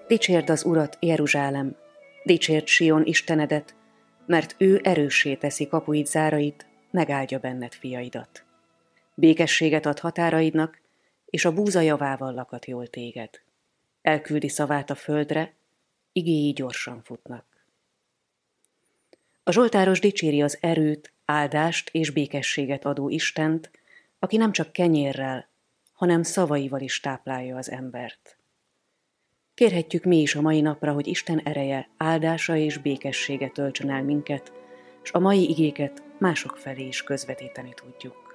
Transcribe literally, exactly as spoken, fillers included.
Dicsérd az Urat, Jeruzsálem, dicsérd Sion Istenedet, mert ő erőssé teszi kapuid zárait, megáldja benned fiaidat. Békességet ad határaidnak, és a búza javával lakat jól téged. Elküldi szavát a földre, igéi gyorsan futnak. A zsoltáros dicséri az erőt, áldást és békességet adó Istent, aki nem csak kenyérrel, hanem szavaival is táplálja az embert. Kérhetjük mi is a mai napra, hogy Isten ereje, áldása és békessége töltsön el minket, s a mai igéket mások felé is közvetíteni tudjuk.